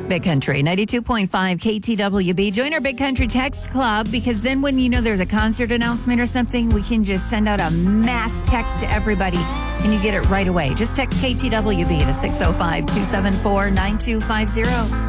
Big Country 92.5 KTWB. Join our Big Country text club, because then when you know there's a concert announcement or something, we can just send out a mass text to everybody and you get it right away. Just text KTWB to 605-274-9250.